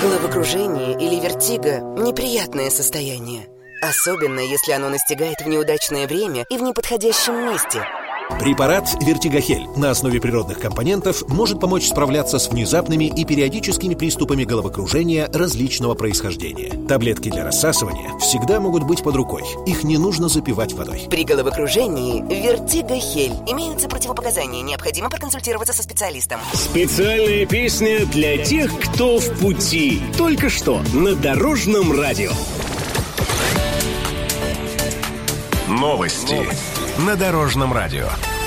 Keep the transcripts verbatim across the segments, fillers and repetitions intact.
Головокружение или вертиго – неприятное состояние. Особенно, если оно настигает в неудачное время и в неподходящем месте. Препарат «Вертигохель» на основе природных компонентов может помочь справляться с внезапными и периодическими приступами головокружения различного происхождения. Таблетки для рассасывания всегда могут быть под рукой. Их не нужно запивать водой. При головокружении «Вертигохель» имеются противопоказания. Необходимо проконсультироваться со специалистом. Специальная песня для тех, кто в пути. Только что на Дорожном радио. Новости на Дорожном радио.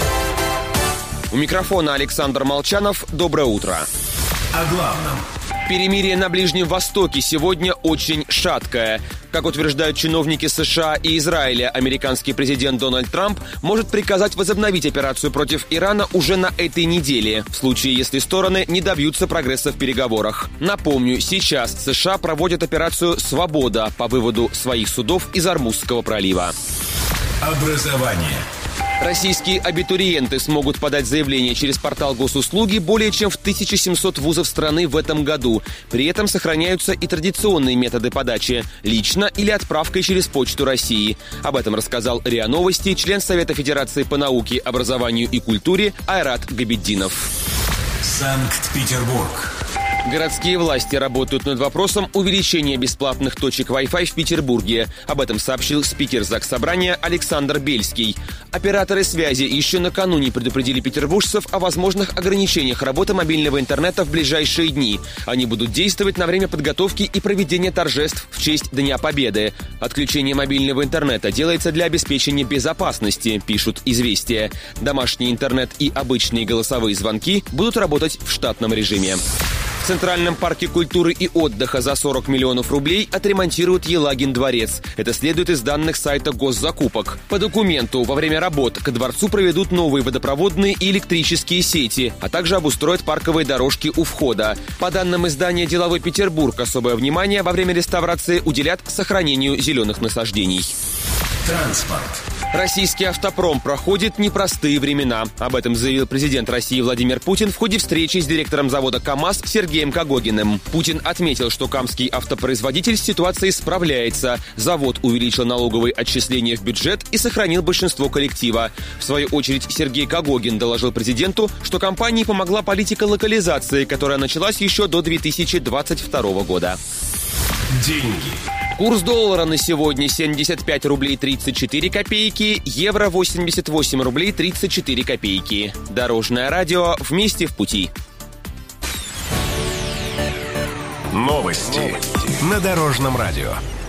У микрофона Александр Молчанов. Доброе утро. О главном. Перемирие на Ближнем Востоке сегодня очень шаткое. Как утверждают чиновники США и Израиля, американский президент Дональд Трамп может приказать возобновить операцию против Ирана уже на этой неделе, в случае, если стороны не добьются прогресса в переговорах. Напомню, сейчас США проводят операцию «Свобода» по выводу своих судов из Ормузского пролива. Образование. Российские абитуриенты смогут подать заявление через портал госуслуги более чем в тысяча семьсот вузов страны в этом году. При этом сохраняются и традиционные методы подачи – лично или отправкой через Почту России. Об этом рассказал РИА Новости член Совета Федерации по науке, образованию и культуре Айрат Габиддинов. Санкт-Петербург. Городские власти работают над вопросом увеличения бесплатных точек Wi-Fi в Петербурге. Об этом сообщил спикер Заксобрания Александр Бельский. Операторы связи еще накануне предупредили петербуржцев о возможных ограничениях работы мобильного интернета в ближайшие дни. Они будут действовать на время подготовки и проведения торжеств в честь Дня Победы. Отключение мобильного интернета делается для обеспечения безопасности, пишут «Известия». Домашний интернет и обычные голосовые звонки будут работать в штатном режиме. В Центральном парке культуры и отдыха за сорок миллионов рублей отремонтируют Елагин дворец. Это следует из данных сайта госзакупок. По документу, во время работ ко дворцу проведут новые водопроводные и электрические сети, а также обустроят парковые дорожки у входа. По данным издания «Деловой Петербург», особое внимание во время реставрации уделят сохранению зеленых насаждений. Транспорт. Российский автопром проходит непростые времена. Об этом заявил президент России Владимир Путин в ходе встречи с директором завода КАМАЗ Сергеем Кагогиным. Путин отметил, что камский автопроизводитель с ситуацией справляется. Завод увеличил налоговые отчисления в бюджет и сохранил большинство коллектива. В свою очередь Сергей Кагогин доложил президенту, что компании помогла политика локализации, которая началась еще до две тысячи двадцать второго года. Деньги. Курс доллара на сегодня семьдесят пять рублей тридцать четыре копейки, евро восемьдесят восемь рублей тридцать четыре копейки. Дорожное радио. Вместе в пути. Новости на Дорожном радио.